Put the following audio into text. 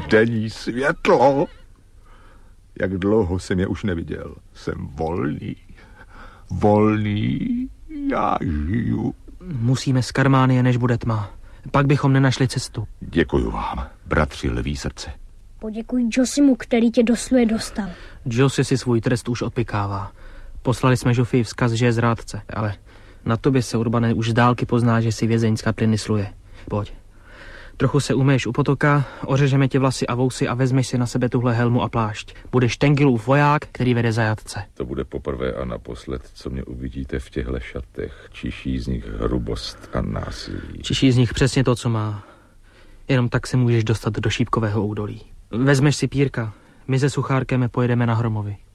denní světlo. Jak dlouho jsem je už neviděl. Jsem volný. Volný. Já žiju. Musíme z Karmánie, než bude tma. Pak bychom nenašli cestu. Děkuju vám, bratři Lví srdce. Poděkuj Josimu, který tě do Sluje dostal. Josi si svůj trest už odpykává. Poslali jsme Žofii vzkaz, že je zrádce, ale na tobě se, Urbane, už z dálky pozná, že si vězeň z kapliny Sluje. Pojď. Trochu se umeješ u potoka, ořežeme ti vlasy a vousy a vezmeš si na sebe tuhle helmu a plášť. Budeš Tengilův voják, který vede zajatce. To bude poprvé a naposled, co mě uvidíte v těchto šatech. Čiší z nich hrubost a násilí. Čiší z nich přesně to, co má. Jenom tak se můžeš dostat do šípkového údolí. Vezmeš si pírka. My se Suchárkem pojedeme na Hromovi.